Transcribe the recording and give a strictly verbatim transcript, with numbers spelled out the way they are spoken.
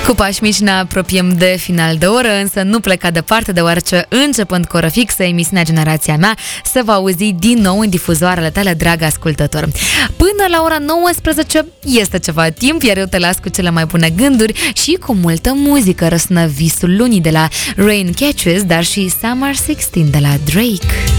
Cu pași mici ne apropiem de final de oră, însă nu pleca departe, deoarece începând cu oră fixă, emisiunea Generația Mea se va auzi din nou în difuzoarele tale, drag ascultător. Până la ora nouăsprezece este ceva timp, iar eu te las cu cele mai bune gânduri și cu multă muzică. Răsună Visul Lunii de la Rain Catches, dar și Summer șaisprezece de la Drake.